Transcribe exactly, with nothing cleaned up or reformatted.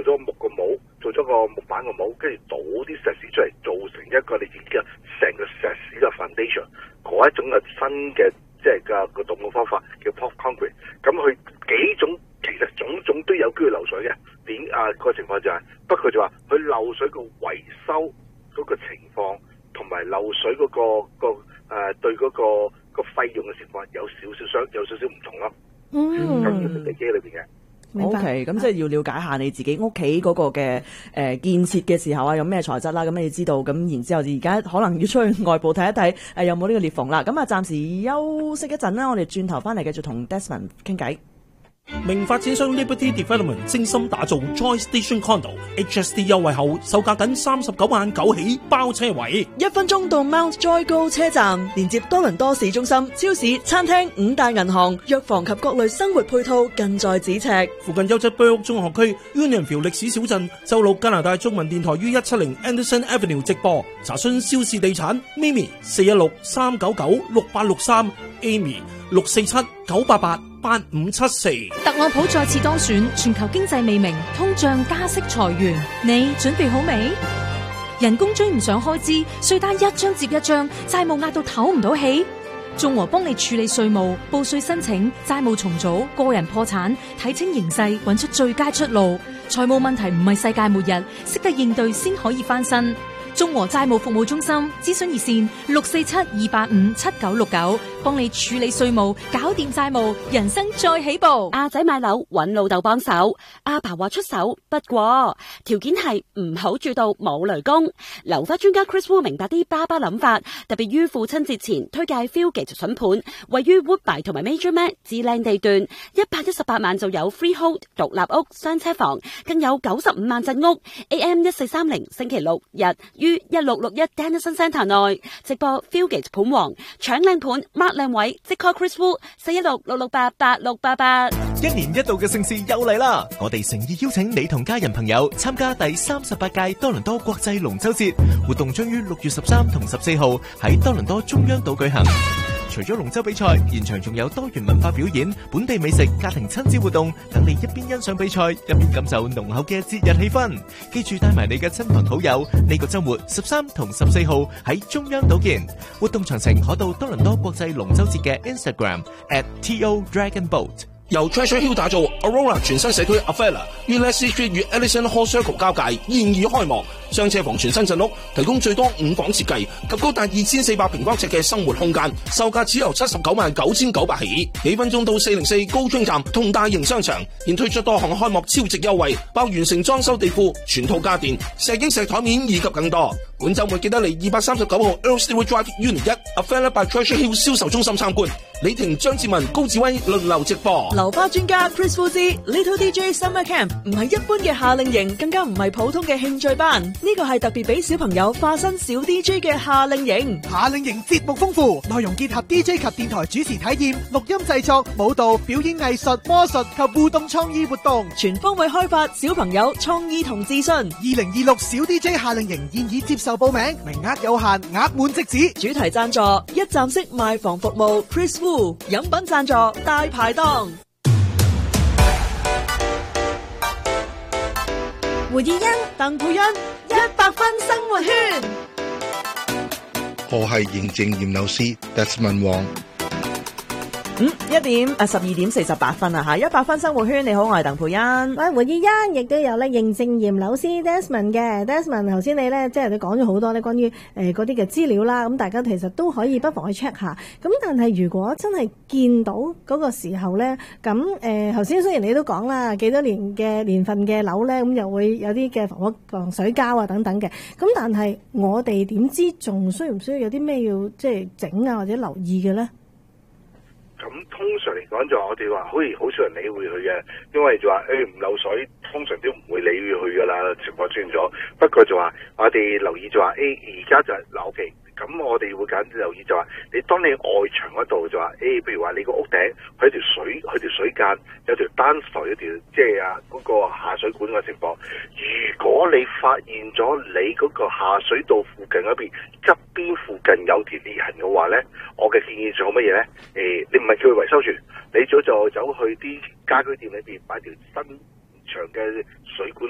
做咗木個帽，做咗個木板個帽，跟住倒啲石屎出嚟，做成一個你自己嘅成個石屎嘅 foundation， 嗰一種嘅新嘅即係嘅個動工方法叫 pop concrete。咁佢幾種其實種種都有機會漏水嘅，點啊、那個情況就係、是，不過就話佢漏水個維修嗰個情況，同埋漏水嗰、那個個誒、呃、對嗰、那個、那個費用嘅情況有少少相有少少唔同咯。 嗯， 咁地基裏邊嘅。 O K， 咁即係要了解下你自己屋企嗰個嘅誒、呃、建設嘅時候啊，有咩材質啦，咁你知道，咁然之後而家可能要出去外部睇一睇，誒、呃、有冇呢個裂縫啦。咁啊，暫時休息一陣啦，我哋轉頭翻嚟繼續同 Desmond 傾偈。 名發展商 Liberty Development 精心打造 Joy Station Condo H S D 優惠後，售價僅三十九萬九起包車位， 一分鐘到 Mount Joy 高車站，連接多倫多市中心、超市、餐廳、五大銀行、藥房及各類生活配套近在咫尺。 附近優質居屋中學區 Unionville 歷史小鎮，周六加拿大中文電台於一七零 Anderson Avenue 直播。查詢肖氏地產 Mimi 四一六三九九六八六三 Amy 六四七九八八八五七四。 特朗普再次當選，全球經濟未明，通脹加息裁員，你準備好未？人工追唔上開支，稅單一張接一張，債務壓到唞唔到氣。眾和幫你處理稅務、報稅申請、債務重組、個人破產，睇清形勢，揾出最佳出路。財務問題唔係世界末日，識得應對先可以翻身。眾和債務服務中心諮詢熱線六四七二八五七九六九，幫你處理稅務，搞掂債務，人生再起步。 阿仔買樓揾老豆幫手，阿爸話出手，不過條件係唔好住到冇雷公。樓花專家 Chris Wu 明白啲爸爸諗法，特別於父親節前推介 Fieldgate 筍盤，位於 Woodbine 同埋 Major Mac 至靚地段，一百一十八萬就有 Freehold 獨立屋雙車房，更有九十五萬鎮屋。A M 一四三零星期六日於一六六一 Dennison Centre 內直播 Fieldgate 盤王，搶靚盤 mark 靚位，即 call Chris Wu 四一六六六八八六八八。 一年一度嘅盛事又嚟啦！我哋誠意邀請你同家人朋友參加第三十八屆多倫多國際龍舟節活動，將於六月十三同十四號喺多倫多中央島舉行。除咗龍舟比賽，現場仲有多元文化表演、本地美食、家庭親子活動，等你一邊欣賞比賽，一邊感受濃厚嘅節日氣氛。記住帶埋你嘅親朋好友，呢個周末十三同十四號喺中央島見。活動詳情可到多倫多國際龍舟節嘅 Instagram at T O Dragon Boat。 由 Treasure Hill 打造 Aurora 全新社區 Avella 於 Leslie Street 與 Ellison Hall Circle 交界現已開幕，雙車房全新鎮屋，提供最多五房設計及高達二千四百平方尺嘅生活空間，售價只由七十九萬九千九百起。幾分鐘到四零四高津站同大型商場現推出多項開幕超值優惠，包完成裝修地庫、全套家電、石英石台面以及更多。本週末記得嚟二百三十九號 Earl Stewart Drive Unit 一 Avella by Treasure Hill 銷售中心參觀。李婷、張志文、高志威輪流直播。 流花專家 Chris Wu Little D J Summer Camp 唔係一般嘅夏令營，更加唔係普通嘅興趣班，呢個係特別俾小朋友化身小 D J 嘅夏令營。 夏令營節目豐富，內容結合 D J 及電台主持體驗、錄音製作、舞蹈、表演藝術、魔術及互動創意活動， 全方位開發小朋友創意同自信。 二零二六小 D J 夏令營現已接受報名，名額有限，額滿即止。 主題贊助一站式賣房服務 Chris Wu。飲品贊助大排檔，胡以欣、鄧佩欣一百分生活圈。 我係認證驗樓師 Desmond Wong。 嗯，一點啊，十二點四十八分啊吓，一百分生活圈，你好，我係鄧培欣。 喂，胡以欣，亦都有咧認證驗樓師 Desmond 嘅 Desmond， 頭先你咧即係你講咗好多咧關於誒嗰啲嘅資料啦，咁大家其實都可以不妨去 check 下。咁但係如果真係見到嗰個時候咧，咁誒頭先雖然你都講啦，幾多年嘅年份嘅樓咧，咁又會有啲嘅防火防水膠啊等等嘅，咁但係我哋點知仲需唔需要有啲咩要即係整啊或者留意嘅咧？ 咁通常嚟講就我哋話好似好少人理會佢嘅，因為就話誒唔漏水，通常都唔會理會佢噶啦，情況出現咗。不過就話我哋留意就話誒而家就係樓期，咁我哋會緊留意就話你當你外牆嗰度就話誒，譬如話你個屋頂佢條水佢條水間有條單浮一條即係啊嗰個下水管嘅情況，如果你發現咗你嗰個下水道附近嗰邊側邊附近有條裂痕嘅話咧，我嘅建議做乜嘢咧？誒，你唔係叫佢維修住，你早就走去啲家居店裏邊買條新長嘅水管。